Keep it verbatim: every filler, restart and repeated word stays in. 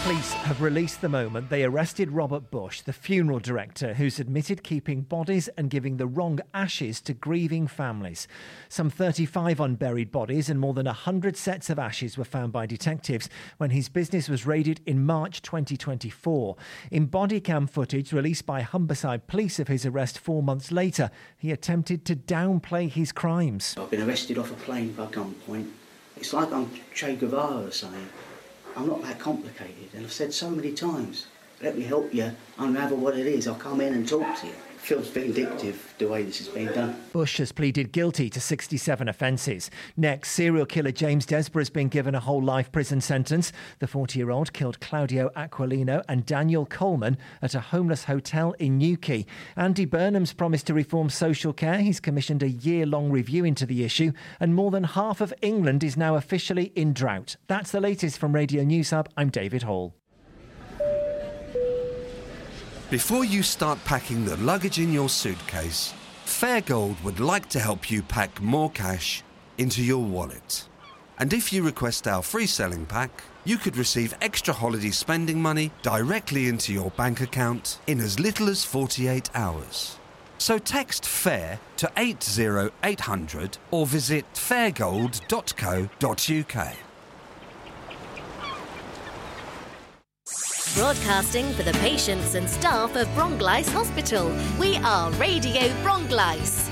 Police have released the moment they arrested Robert Bush, the funeral director, who's admitted keeping bodies and giving the wrong ashes to grieving families. Some thirty-five unburied bodies and more than one hundred sets of ashes were found by detectives when his business was raided in March twenty twenty-four. In body cam footage released by Humberside Police of his arrest four months later, he attempted to downplay his crimes. I've been arrested off a plane by gunpoint. It's like I'm Che Guevara or something. I'm not that complicated, and I've said so many times, let me help you unravel what it is. I'll come in and talk to you. It feels vindictive the way this has been done. Bush has pleaded guilty to sixty-seven offences. Next, serial killer James Desborough has been given a whole life prison sentence. The forty-year-old killed Claudio Aquilino and Daniel Coleman at a homeless hotel in Newquay. Andy Burnham's promised to reform social care. He's commissioned a year-long review into the issue, and more than half of England is now officially in drought. That's the latest from Radio News Hub. I'm David Hall. Before you start packing the luggage in your suitcase, Fairgold would like to help you pack more cash into your wallet. And if you request our free selling pack, you could receive extra holiday spending money directly into your bank account in as little as forty-eight hours. So text FAIR to eight zero eight hundred or visit fairgold dot co dot uk. Broadcasting for the patients and staff of Bronglice Hospital. We are Radio Bronglice.